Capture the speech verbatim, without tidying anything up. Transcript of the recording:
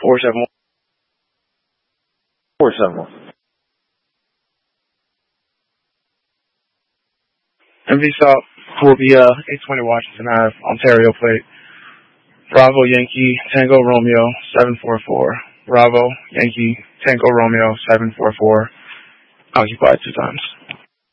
four seven one. four seven one. M V stop will be uh, eight twenty Washington Avenue, Ontario plate. Bravo Yankee Tango Romeo seven four four. Bravo Yankee Tango Romeo seven four four. Occupied two times.